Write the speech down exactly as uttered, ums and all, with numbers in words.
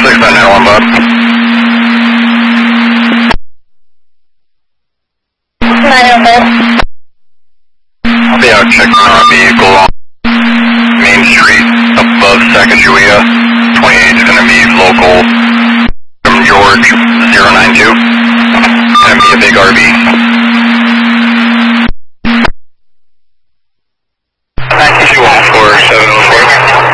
six nine nine one, Bob. nine oh five. I'll be out checking on our vehicle on Main Street above Sacagawea. twenty-eight is going to be local from George zero nine two. Going to be a big R V.